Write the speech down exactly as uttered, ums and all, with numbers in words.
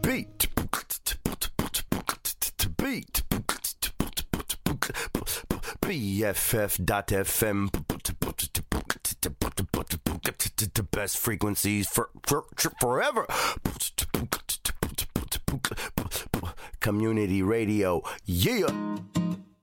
beat, beat, B F F dot F M, the best frequencies for, for forever. Community radio, yeah.